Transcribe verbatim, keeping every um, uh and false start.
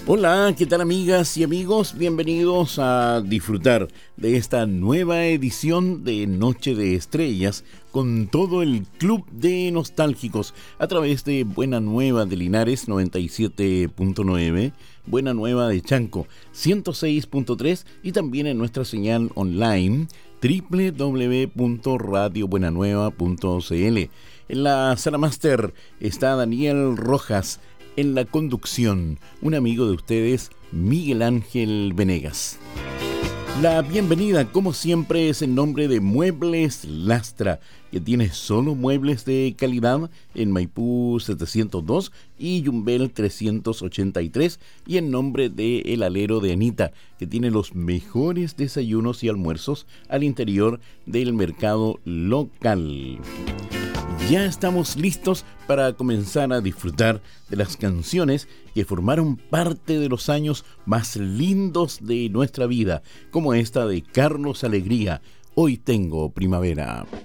Hola, ¿qué tal amigas y amigos? Bienvenidos a disfrutar de esta nueva edición de Noche de Estrellas con todo el club de nostálgicos a través de Buena Nueva de Linares noventa y siete punto nueve, Buena Nueva de Chanco ciento seis punto tres y también en nuestra señal online doble u doble u doble u punto radio buena nueva punto c l. En la sala máster está Daniel Rojas. En la conducción, un amigo de ustedes, Miguel Ángel Venegas. La bienvenida, como siempre, es en nombre de Muebles Lastra, que tiene solo muebles de calidad en Maipú setecientos dos y Yumbel trescientos ochenta y tres, y en nombre de El Alero de Anita, que tiene los mejores desayunos y almuerzos al interior del mercado local. Ya estamos listos para comenzar a disfrutar de las canciones que formaron parte de los años más lindos de nuestra vida, como esta de Carlos Alegría, Hoy Tengo Primavera.